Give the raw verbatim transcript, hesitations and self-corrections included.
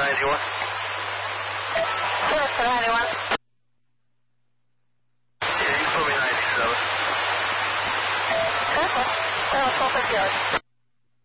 ninety-one. Clear for ninety-one. Yeah, you can put me ninety-seven. Okay. Clear for full fifty yards.